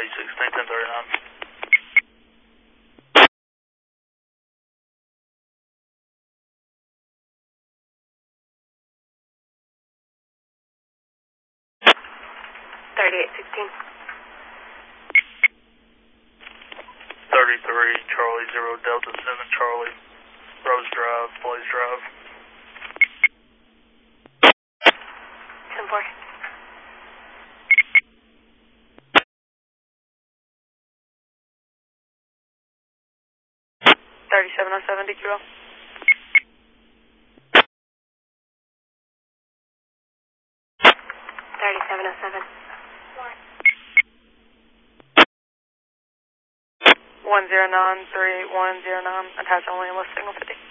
16, 1039. Charlie 0 Delta 7 Charlie, Rose Drive, Blaze Drive. 10-4. $3707 DQL. $3707. 109-3810-9, attach only unless signal 50.